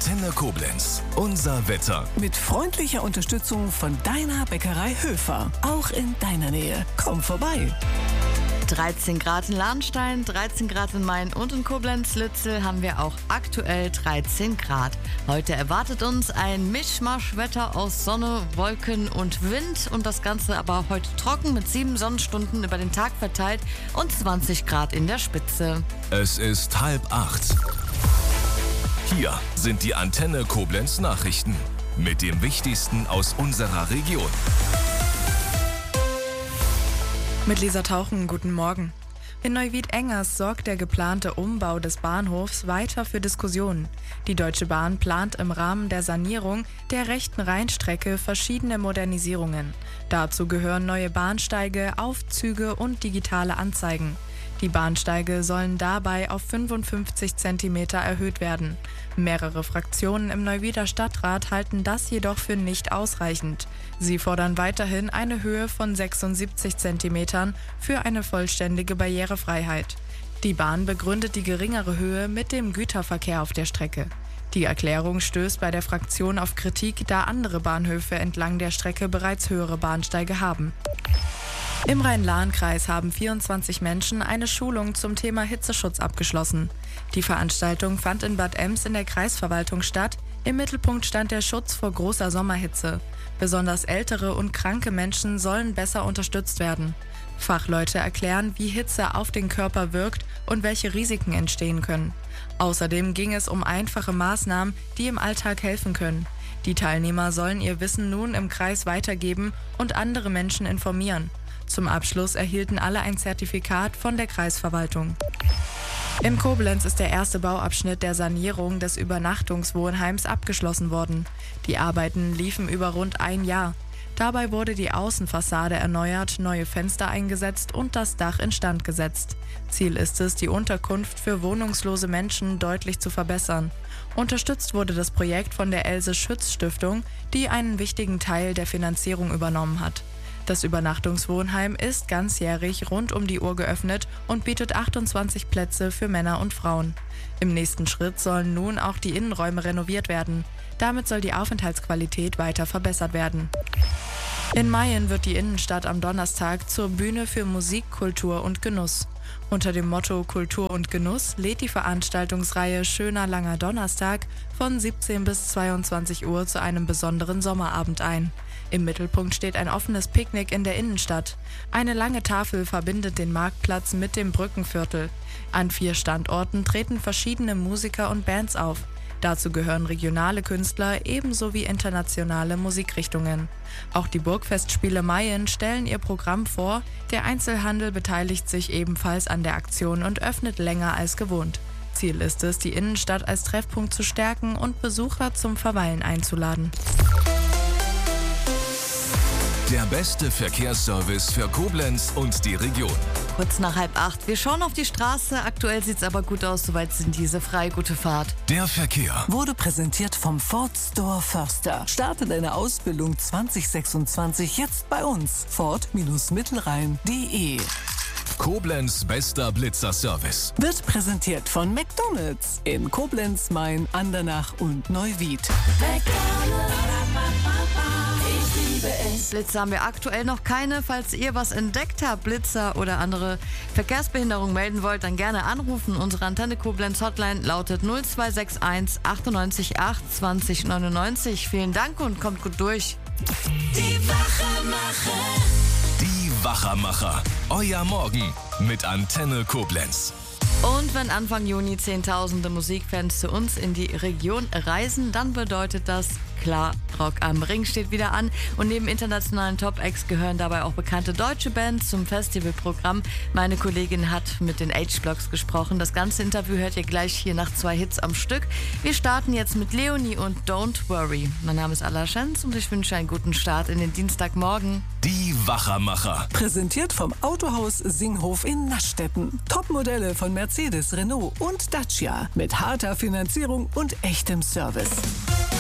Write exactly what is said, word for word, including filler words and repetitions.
Antenne Koblenz. Unser Wetter. Mit freundlicher Unterstützung von deiner Bäckerei Höfer. Auch in deiner Nähe. Komm vorbei. dreizehn Grad in Lahnstein, dreizehn Grad in Main und in Koblenz-Lützel haben wir auch aktuell dreizehn Grad. Heute erwartet uns ein Mischmaschwetter aus Sonne, Wolken und Wind und das Ganze aber heute trocken mit sieben Sonnenstunden über den Tag verteilt und zwanzig Grad in der Spitze. Es ist halb acht. Hier sind die Antenne Koblenz Nachrichten mit dem Wichtigsten aus unserer Region. Mit Lisa Tauchen, guten Morgen. In Neuwied-Engers sorgt der geplante Umbau des Bahnhofs weiter für Diskussionen. Die Deutsche Bahn plant im Rahmen der Sanierung der rechten Rheinstrecke verschiedene Modernisierungen. Dazu gehören neue Bahnsteige, Aufzüge und digitale Anzeigen. Die Bahnsteige sollen dabei auf fünfundfünfzig Zentimeter erhöht werden. Mehrere Fraktionen im Neuwieder Stadtrat halten das jedoch für nicht ausreichend. Sie fordern weiterhin eine Höhe von sechsundsiebzig Zentimetern für eine vollständige Barrierefreiheit. Die Bahn begründet die geringere Höhe mit dem Güterverkehr auf der Strecke. Die Erklärung stößt bei der Fraktion auf Kritik, da andere Bahnhöfe entlang der Strecke bereits höhere Bahnsteige haben. Im Rhein-Lahn-Kreis haben vierundzwanzig Menschen eine Schulung zum Thema Hitzeschutz abgeschlossen. Die Veranstaltung fand in Bad Ems in der Kreisverwaltung statt. Im Mittelpunkt stand der Schutz vor großer Sommerhitze. Besonders ältere und kranke Menschen sollen besser unterstützt werden. Fachleute erklären, wie Hitze auf den Körper wirkt und welche Risiken entstehen können. Außerdem ging es um einfache Maßnahmen, die im Alltag helfen können. Die Teilnehmer sollen ihr Wissen nun im Kreis weitergeben und andere Menschen informieren. Zum Abschluss erhielten alle ein Zertifikat von der Kreisverwaltung. In Koblenz ist der erste Bauabschnitt der Sanierung des Übernachtungswohnheims abgeschlossen worden. Die Arbeiten liefen über rund ein Jahr. Dabei wurde die Außenfassade erneuert, neue Fenster eingesetzt und das Dach instand gesetzt. Ziel ist es, die Unterkunft für wohnungslose Menschen deutlich zu verbessern. Unterstützt wurde das Projekt von der Else-Schütz-Stiftung, die einen wichtigen Teil der Finanzierung übernommen hat. Das Übernachtungswohnheim ist ganzjährig rund um die Uhr geöffnet und bietet achtundzwanzig Plätze für Männer und Frauen. Im nächsten Schritt sollen nun auch die Innenräume renoviert werden. Damit soll die Aufenthaltsqualität weiter verbessert werden. In Mayen wird die Innenstadt am Donnerstag zur Bühne für Musik, Kultur und Genuss. Unter dem Motto Kultur und Genuss lädt die Veranstaltungsreihe Schöner langer Donnerstag von siebzehn bis zweiundzwanzig Uhr zu einem besonderen Sommerabend ein. Im Mittelpunkt steht ein offenes Picknick in der Innenstadt. Eine lange Tafel verbindet den Marktplatz mit dem Brückenviertel. An vier Standorten treten verschiedene Musiker und Bands auf. Dazu gehören regionale Künstler ebenso wie internationale Musikrichtungen. Auch die Burgfestspiele Mayen stellen ihr Programm vor. Der Einzelhandel beteiligt sich ebenfalls an der Aktion und öffnet länger als gewohnt. Ziel ist es, die Innenstadt als Treffpunkt zu stärken und Besucher zum Verweilen einzuladen. Der beste Verkehrsservice für Koblenz und die Region. Kurz nach halb acht. Wir schauen auf die Straße. Aktuell sieht es aber gut aus. Soweit sind diese frei. Gute Fahrt. Der Verkehr wurde präsentiert vom Ford Store Förster. Starte deine Ausbildung zwanzig sechsundzwanzig jetzt bei uns. Ford Mittelrhein punkt de. Koblenz bester Blitzer-Service Wird präsentiert von McDonald's in Koblenz, Main, Andernach und Neuwied. Blitzer haben wir aktuell noch keine. Falls ihr was entdeckt habt, Blitzer oder andere Verkehrsbehinderung melden wollt, dann gerne anrufen. Unsere Antenne Koblenz Hotline lautet null zwei sechs eins achtundneunzig acht zwanzig neunundneunzig. Vielen Dank und kommt gut durch. Die Wachermacher. Die Wachermacher. Euer Morgen mit Antenne Koblenz. Und wenn Anfang Juni Zehntausende Musikfans zu uns in die Region reisen, dann bedeutet das klar, Rock am Ring steht wieder an. Und neben internationalen Top-Acts gehören dabei auch bekannte deutsche Bands zum Festivalprogramm. Meine Kollegin hat mit den H-Blocks gesprochen. Das ganze Interview hört ihr gleich hier nach zwei Hits am Stück. Wir starten jetzt mit Leonie und Don't Worry. Mein Name ist Alla Schenz und ich wünsche einen guten Start in den Dienstagmorgen. Die Wachermacher. Präsentiert vom Autohaus Singhof in Naschstetten. Topmodelle von Mercedes, Renault und Dacia mit harter Finanzierung und echtem Service.